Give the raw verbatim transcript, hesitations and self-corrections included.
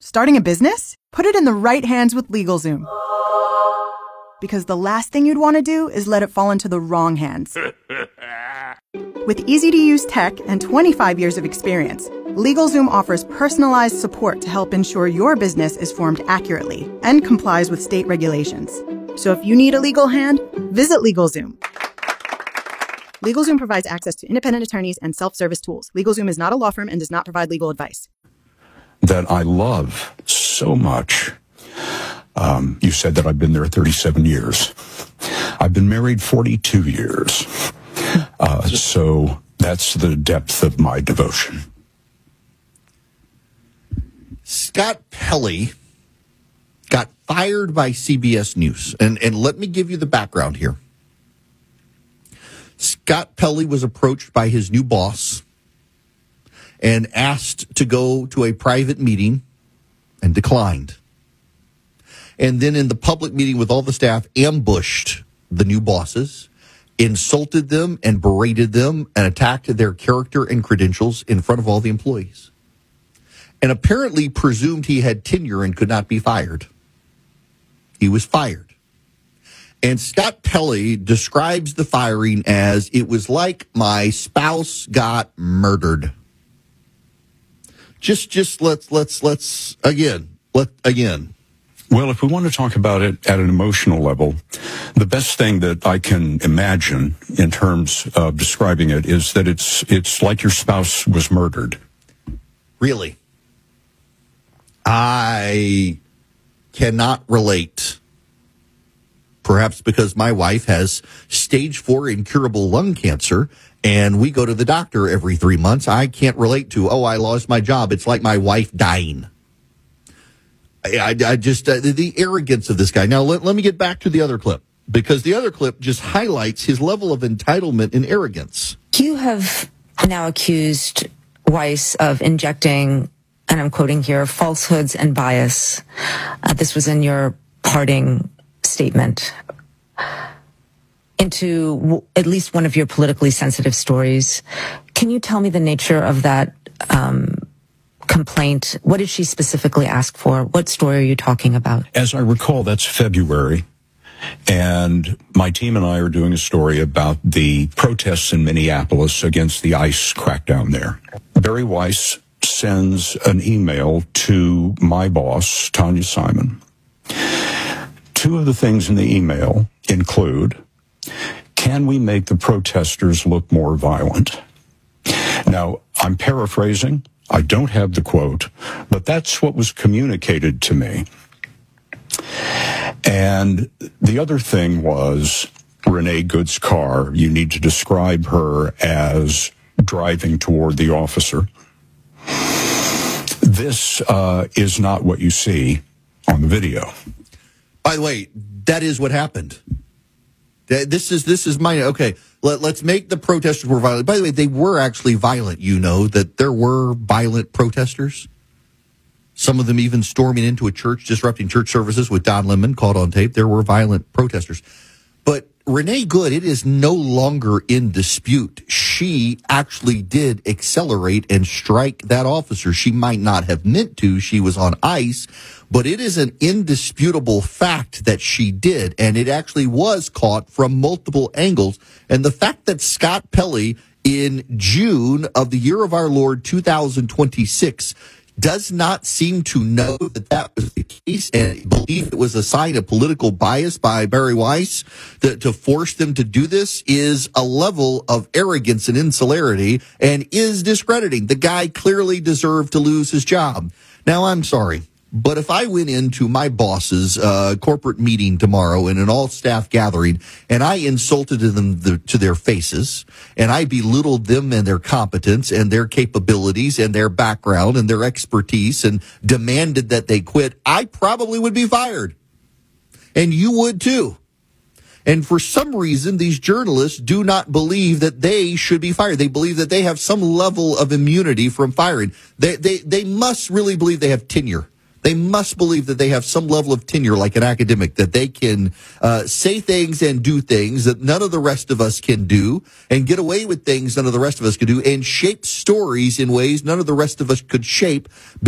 Starting a business? Put it in the right hands with LegalZoom. Because the last thing you'd want to do is let it fall into the wrong hands. With easy-to-use tech and twenty-five years of experience, LegalZoom offers personalized support to help ensure your business is formed accurately and complies with state regulations. So if you need a legal hand, visit LegalZoom. LegalZoom provides access to independent attorneys and self-service tools. LegalZoom is not a law firm and does not provide legal advice. That I love so much. Um, you said that I've been there thirty-seven years. I've been married forty-two years. Uh, so that's the depth of my devotion. Scott Pelley got fired by C B S News. And, and let me give you the background here. Scott Pelley was approached by his new boss and asked to go to a private meeting and declined. And then in the public meeting with all the staff, ambushed the new bosses, insulted them and berated them and attacked their character and credentials in front of all the employees. And apparently presumed he had tenure and could not be fired. He was fired. And Scott Pelley describes the firing as, it was like my spouse got murdered. Just, just let's, let's, let's, again, let, again. Well, if we want to talk about it at an emotional level, the best thing that I can imagine in terms of describing it is that it's, it's like your spouse was murdered. Really? I cannot relate. Perhaps because my wife has stage four incurable lung cancer, and we go to the doctor every three months. I can't relate to, oh, I lost my job. It's like my wife dying. I, I, I just, uh, the, the arrogance of this guy. Now, let, let me get back to the other clip, because the other clip just highlights his level of entitlement and arrogance. You have now accused Weiss of injecting, and I'm quoting here, falsehoods and bias. Uh, this was in your parting statement, into w- at least one of your politically sensitive stories. Can you tell me the nature of that um, complaint? What did she specifically ask for? What story are you talking about? As I recall, that's February. And my team and I are doing a story about the protests in Minneapolis against the ICE crackdown there. Bari Weiss sends an email to my boss, Tanya Simon. Two of the things in the email include, can we make the protesters look more violent? Now, I'm paraphrasing. I don't have the quote, but that's what was communicated to me. And the other thing was Renee Good's car. You need to describe her as driving toward the officer. This uh, is not what you see on the video. By the way, that is what happened. This is this is my okay. Let, let's make the protesters more violent. By the way, they were actually violent. You know that there were violent protesters. Some of them even storming into a church, disrupting church services with Don Lemon caught on tape. There were violent protesters. But Renee Good, it is no longer in dispute. She actually did accelerate and strike that officer. She might not have meant to. She was on ice. But it is an indisputable fact that she did, and it actually was caught from multiple angles. And the fact that Scott Pelley, in June of the year of our Lord two thousand twenty-six, does not seem to know that that was the case and believe it was a sign of political bias by Bari Weiss that to force them to do this is a level of arrogance and insularity and is discrediting. The guy clearly deserved to lose his job. Now, I'm sorry. But if I went into my boss's uh, corporate meeting tomorrow in an all-staff gathering and I insulted them the, to their faces and I belittled them and their competence and their capabilities and their background and their expertise and demanded that they quit, I probably would be fired. And you would too. And for some reason, these journalists do not believe that they should be fired. They believe that they have some level of immunity from firing. They, they, they must really believe they have tenure. They must believe that they have some level of tenure like an academic, that they can uh, say things and do things that none of the rest of us can do and get away with things none of the rest of us can do and shape stories in ways none of the rest of us could shape.